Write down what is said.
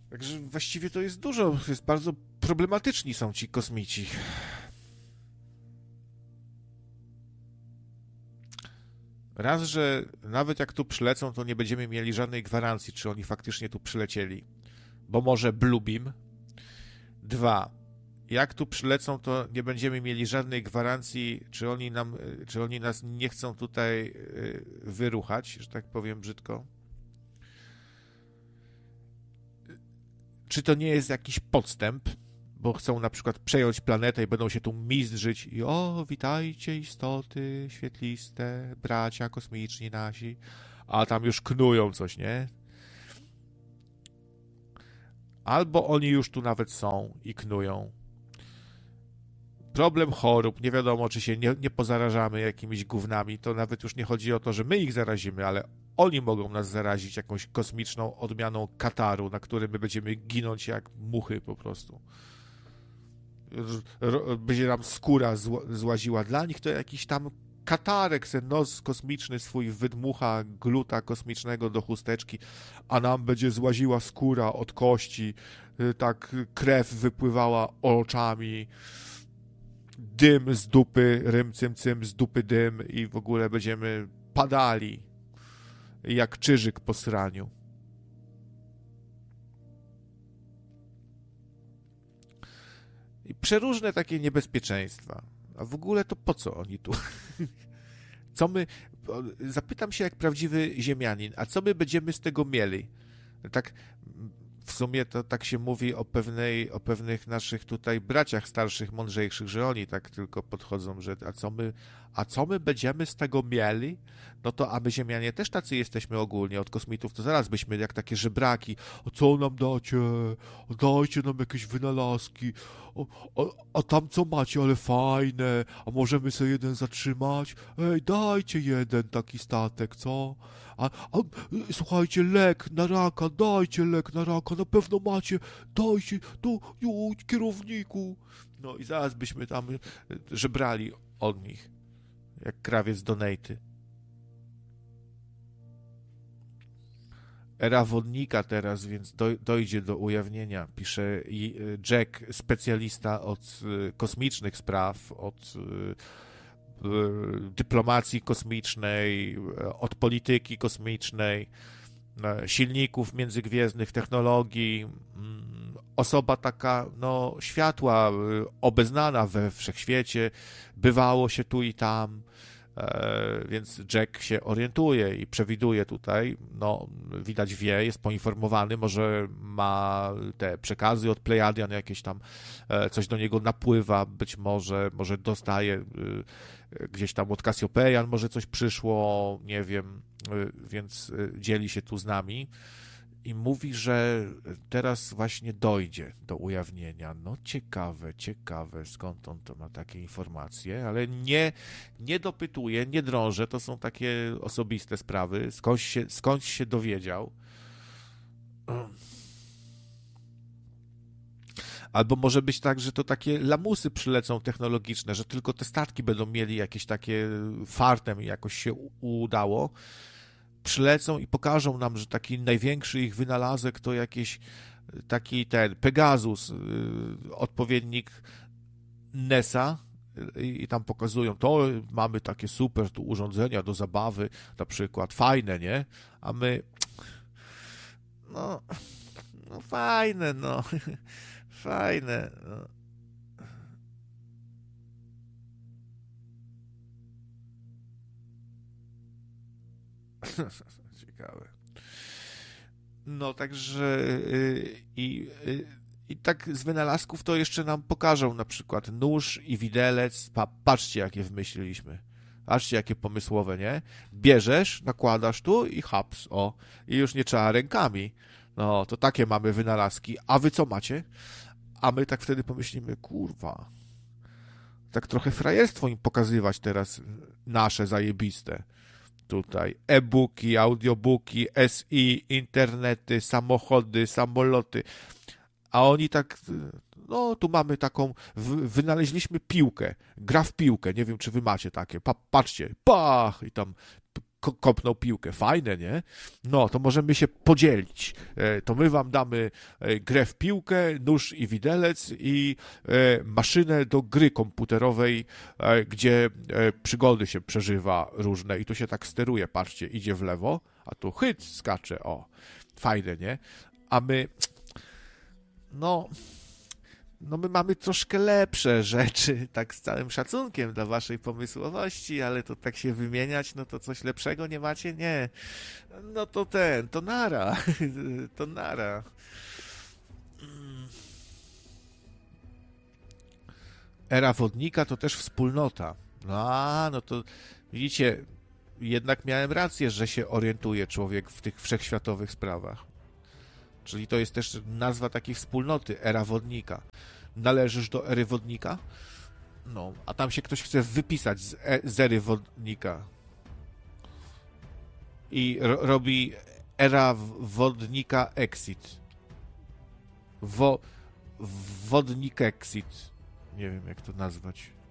Także właściwie to jest dużo, jest bardzo problematyczni są ci kosmici. Raz, że nawet jak tu przylecą, to nie będziemy mieli żadnej gwarancji, czy oni faktycznie tu przylecieli, bo może Bluebeam. Dwa, jak tu przylecą, to nie będziemy mieli żadnej gwarancji, czy oni nas nie chcą tutaj wyruchać, że tak powiem brzydko. Czy to nie jest jakiś podstęp, bo chcą na przykład przejąć planetę i będą się tu mizdrzyć i witajcie istoty świetliste, bracia kosmiczni nasi, a tam już knują coś, nie? Albo oni już tu nawet są i knują. Problem chorób, nie wiadomo, czy się nie pozarażamy jakimiś gównami, to nawet już nie chodzi o to, że my ich zarazimy, ale oni mogą nas zarazić jakąś kosmiczną odmianą kataru, na którym my będziemy ginąć jak muchy po prostu. Będzie nam skóra złaziła. Dla nich to jakiś tam katarek, ten nos kosmiczny swój wydmucha gluta kosmicznego do chusteczki, a nam będzie złaziła skóra od kości, tak krew wypływała oczami, dym z dupy, rym cym cym z dupy dym i w ogóle będziemy padali jak czyżyk po sraniu. I przeróżne takie niebezpieczeństwa. A w ogóle to po co oni tu? Co my... Zapytam się jak prawdziwy ziemianin, a co my będziemy z tego mieli? Tak w sumie to tak się mówi o pewnych naszych tutaj braciach starszych, mądrzejszych, że oni tak tylko podchodzą, że a co my będziemy z tego mieli? No to a my ziemianie też tacy jesteśmy ogólnie od kosmitów, to zaraz byśmy jak takie żebraki, a co nam dacie? Dajcie nam jakieś wynalazki, a tam co macie, ale fajne, a możemy sobie jeden zatrzymać? Ej, dajcie jeden taki statek, co? A słuchajcie, lek na raka, dajcie lek na raka, na pewno macie, dajcie, to kierowniku. No i zaraz byśmy tam żebrali od nich, jak krawiec donaty. Era wodnika teraz, więc dojdzie do ujawnienia, pisze Jack, specjalista od kosmicznych spraw, od dyplomacji kosmicznej, od polityki kosmicznej, silników międzygwiezdnych, technologii, osoba taka, no, światła, obeznana we wszechświecie, bywało się tu i tam, więc Jack się orientuje i przewiduje tutaj, no, widać wie, jest poinformowany, może ma te przekazy od Plejadian, jakieś tam coś do niego napływa, być może dostaje gdzieś tam od Kasjopejan, może coś przyszło, nie wiem, więc dzieli się tu z nami i mówi, że teraz właśnie dojdzie do ujawnienia. No ciekawe, skąd on to ma takie informacje, ale nie dopytuje, nie drąży, to są takie osobiste sprawy, skądś się dowiedział. Albo może być tak, że to takie lamusy przylecą technologiczne, że tylko te statki będą mieli jakieś takie fartem i jakoś się udało. Przylecą i pokażą nam, że taki największy ich wynalazek to jakiś taki ten Pegasus, odpowiednik NES-a i tam pokazują, to mamy takie super tu urządzenia do zabawy, na przykład, fajne, nie? A my no fajne, no fajne, no. Ciekawe. No, także i tak z wynalazków to jeszcze nam pokażą na przykład nóż i widelec. Patrzcie, jakie wymyśliliśmy. Patrzcie, jakie pomysłowe, nie? Bierzesz, nakładasz tu i haps, i już nie trzeba rękami. No, to takie mamy wynalazki. A wy co macie? A my tak wtedy pomyślimy, kurwa, tak trochę frajerstwo im pokazywać teraz nasze zajebiste. Tutaj e-booki, audiobooki, SI, internety, samochody, samoloty. A oni tak, no tu mamy taką, wynaleźliśmy piłkę, gra w piłkę, nie wiem czy wy macie takie, patrzcie, pach, i tam kopnął piłkę. Fajne, nie? No, to możemy się podzielić. To my wam damy grę w piłkę, nóż i widelec i maszynę do gry komputerowej, gdzie przygody się przeżywa różne i tu się tak steruje, patrzcie, idzie w lewo, a tu chyt skacze, o. Fajne, nie? A my... No my mamy troszkę lepsze rzeczy, tak z całym szacunkiem dla waszej pomysłowości, ale to tak się wymieniać, no to coś lepszego nie macie? Nie. No to to nara. To nara. Era wodnika to też wspólnota. No to widzicie, jednak miałem rację, że się orientuje człowiek w tych wszechświatowych sprawach. Czyli to jest też nazwa takiej wspólnoty, era wodnika. Należysz do ery wodnika? No, a tam się ktoś chce wypisać z ery wodnika. I robi era wodnika exit. Wodnik exit. Nie wiem, jak to nazwać.